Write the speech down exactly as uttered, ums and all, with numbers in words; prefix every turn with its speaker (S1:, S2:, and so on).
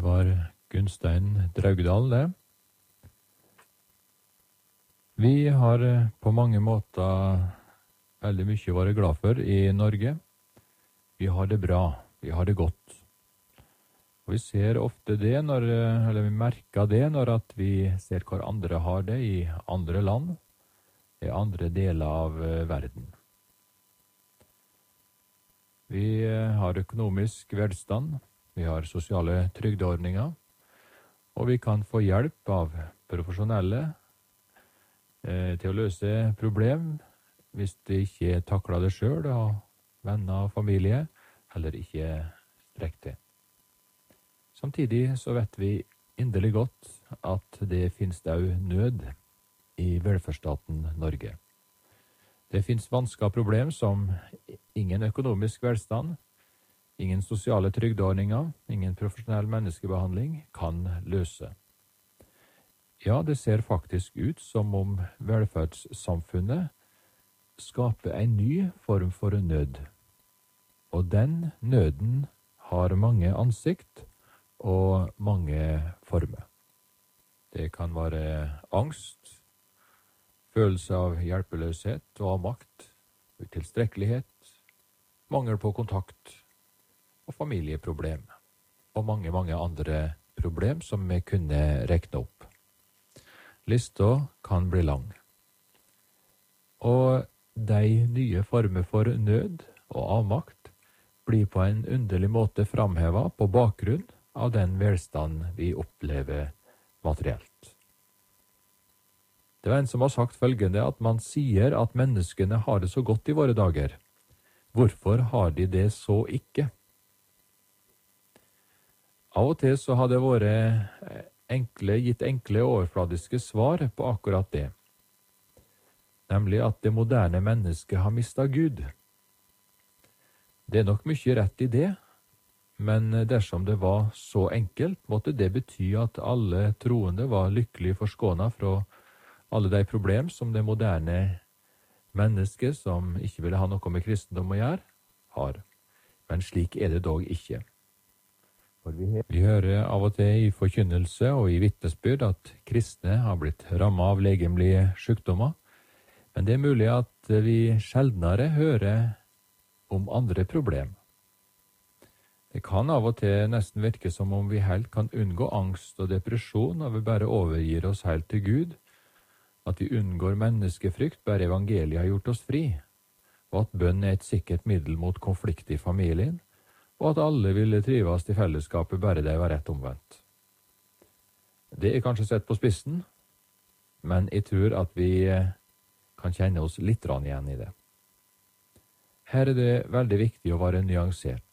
S1: var Gunstein Draugdal, det. Vi har på mange måter veldig mye å være glad for i Norge. Vi har det bra, vi har det godt. Og vi ser ofte det, når, eller vi merker det når at vi ser hvor andre har det i andre land, i andre deler av verden. Vi har økonomisk velstand, vi har sosiale trygdeordninger, og vi kan få hjelp av profesjonelle eh, til å løse problem hvis de ikke takler det selv, og venner og familie, eller ikke strekker til. Samtidig så vet vi inderlig godt at det finnes det også nød i velferdsstaten Norge. Det finnes vansker og problem som ingen økonomisk velstand, ingen sosiale trygdeordninger, ingen profesjonell menneskebehandling kan løse. Ja, det ser faktisk ut som om velferdssamfunnet skaper en ny form for nød. Og den nøden har mange ansikt og mange former. Det kan være angst, følelse av hjelpeløshet og avmakt, utilstrekkelighet, mangel på kontakt og familieproblem, og mange, mange andre problem som vi kunne rekne opp. Lista kan bli lang. Og de nye former for nød og avmakt blir på en underlig måte framhevet på bakgrunn av den velstand vi opplever materielt. Det var en som har sagt følgende, at man sier at menneskene har det så godt i våre dager. Hvorfor har de det så ikke? Av og til så har det vært enkle, gitt enkle overfladiske svar på akkurat det. Nemlig at det moderne mennesket har mistet Gud. Det er nok mye rett i det, men dersom det var så enkelt, måtte det bety at alle troende var lykkelig forskånet fra alle de problem som det moderne mennesket, som ikke ville ha noe med kristendom å gjøre, har. Men slik er det dog ikke. For vi, vi hører av og til i forkynnelse og i vitnesbyrd at kristne har blitt rammet av legemlige sykdommer, men det er mulig at vi sjeldnere hører om andre problem. Det kan av og til nesten virke som om vi helt kan unngå angst og depresjon når vi bare overgir oss helt til Gud, at vi unngår menneskefrykt bare evangeliet har gjort oss fri, og at bønn er et sikkert middel mot konflikt i familien, og at alle ville trives i fellesskapet bare det var rett omvendt. Det er kanskje sett på spissen, men jeg tror at vi kan kjenne oss litt igjen i det. Her er det veldig viktig å være nyansert.